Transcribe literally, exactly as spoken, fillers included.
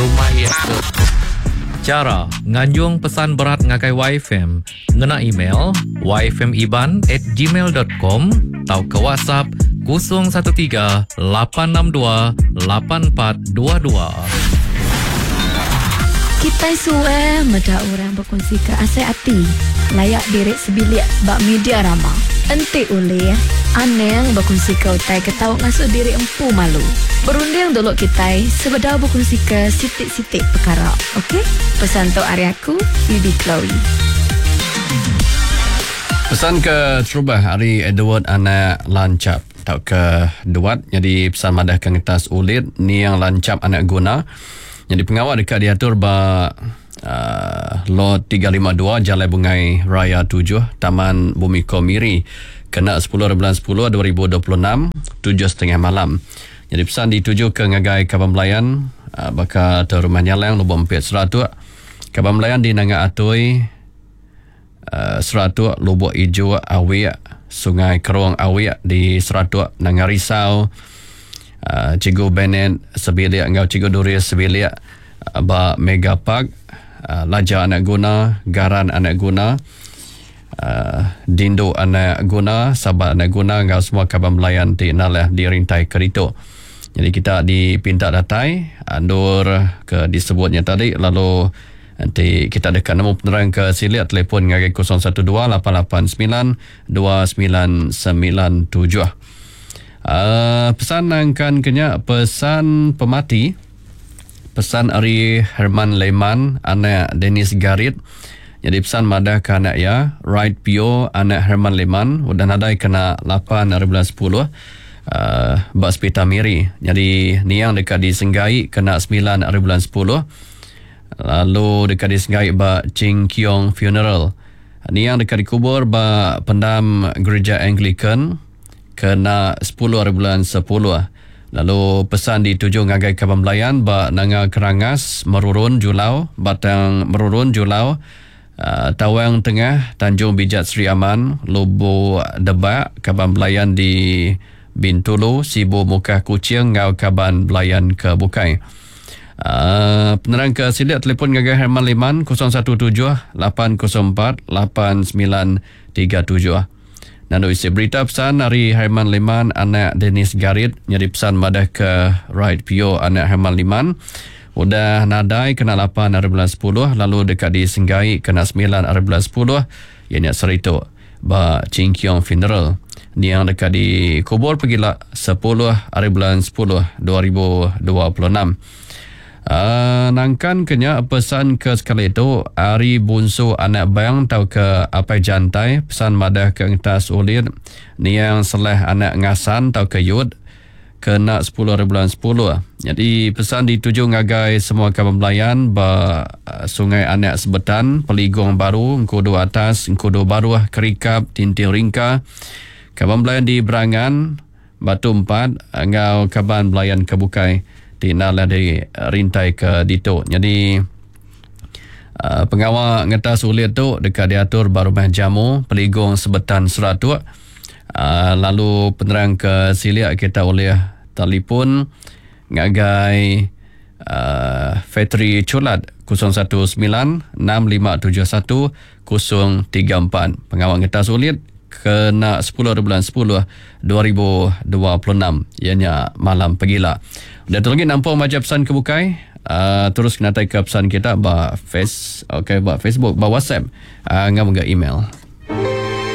rumah ya ke. Cara nganjung pesan berat ngagai Y F M, ngena email y f m iban at gmail dot com atau ke WhatsApp kosong satu tiga lapan enam dua lapan empat dua dua. Kita suwe meda orang berkongsi ke asai hati layak diri sebilik bak media ramah. Enti oleh aneh berkongsi ke utai ketawa ngasuk diri empu malu. Berunding dulu kita sebeda berkongsi ke sitik-sitik perkara. Okey? Pesan tu Ariaku, Bibi Chloe. Pesan ke Trubah hari Edward anak lancap tau ke duat. Jadi pesan madah ke ngetas ulit ni yang lancap anak guna. Jadi pengawal dekat diatur ba uh, lot tiga lima dua Jalan Bungai Raya tujuh Taman Bumi Komiri kena sepuluh bulan sepuluh dua ribu dua puluh enam tujuh tiga puluh malam. Jadi pesan dituju ke ngagai Kaban Melayan uh, bakal ke rumah nyalang lubang empat seratus Kaban Melayan di Nanga Atoi uh, seratus Lubuk Ijo Awik Sungai Keruang Awik di seratus Nanga Risau uh, Cikgu Bennett sebilik ngau Cikgu Duris sebilik uh, ba Mega Park uh, Laja anak guna Garan anak guna Uh, Dindo anak guna Sabat anak guna ngau semua Kaban Melayan di nalah di rintai kerito. Jadi kita dipinta datai andur ke disebutnya tadi, lalu nanti kita dekat nombor penerang ke silit telefon ngagai kosong satu dua lapan lapan sembilan dua sembilan sembilan tujuh. Uh, pesan angkan kenya pesan pemati pesan Ari Herman Leman anak Dennis Garit. Jadi pesan madah ke anak ya Right Pio anak Herman Leman udah nadai kena lapan bulan sepuluh uh, bak Spita Miri. Jadi ni yang dekat di Senggai kena sembilan bulan sepuluh. Lalu dekat di Senggai bak Ching Kiong Funeral. Ni yang dekat di kubur bak Pendam Gereja Anglican kena sepuluh bulan sepuluh. Lalu pesan dituju ngagai Kaban Melayan bak Nanga Kerangas Merurun Julau Batang Merurun Julau Uh, Tawang Tengah Tanjung Bijat Sri Aman Lubuk Debak Kaban Melayan di Bintulu Sibu Mukah Kucing Ngau Kaban Melayan ke Bukai. uh, Penerang ke silit telefon ngagai Herman Leman kosong satu tujuh lapan kosong empat lapan sembilan tiga tujuh. Dan isi berita pesan hari Herman Leman anak Dennis Garit. Jadi pesan madah ke Right Pio anak Herman Leman udah nadai kena lapan bulan sepuluh. Lalu dekat di Senggai kena sembilan bulan sepuluh. Ianya Serito ba Ching Kiong Funeral. Ni yang dekat di kubur pergilah sepuluh bulan sepuluh dua ribu dua puluh enam. Uh, nangkan kenya pesan ke sekali itu Ari Bunsu anak bayang tau ke Apai Jantai pesan madah ke ngetas ulit. Ni yang seleh anak ngasan tau ke Yud kena sepuluh bulan sepuluh. Jadi pesan dituju ngagai semua Kaban Melayan ba uh, Sungai Anak Sebetan, Peligong Baru, Engkudu Atas, Engkudu Baru, Kerikap, Tintil Ringka, Kaban Melayan di Berangan, Batu Empat, ngau Kaban Melayan ke Bukai, tinalah dari uh, rintai ke Dito. Jadi uh, pengawal ngetas ulit tu dekat diatur baru Rumah Jamu, Peligong Sebetan seratus. Uh, lalu penerang ke silik kita oleh telefon ngagai uh, Fetri Culat kosong satu sembilan enam lima tujuh satu kosong tiga empat. Pengawal kita sulit kena sepuluh bulan sepuluh dua ribu dua puluh enam. Ianya malam pegila. Udah tu lagi nampak macam pesan ke Bukai. Uh, terus kena tai ke pesan kita ba face, okay, ba Facebook, ba WhatsApp, uh, ngam ke email.